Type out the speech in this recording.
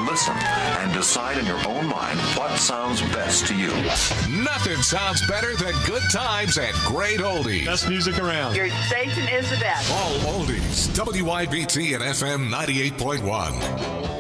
Listen and decide in your own mind what sounds best to you. Nothing sounds better than good times at Great Oldies. Best music around. Your station is the best. All oldies. WYBT and FM 98.1.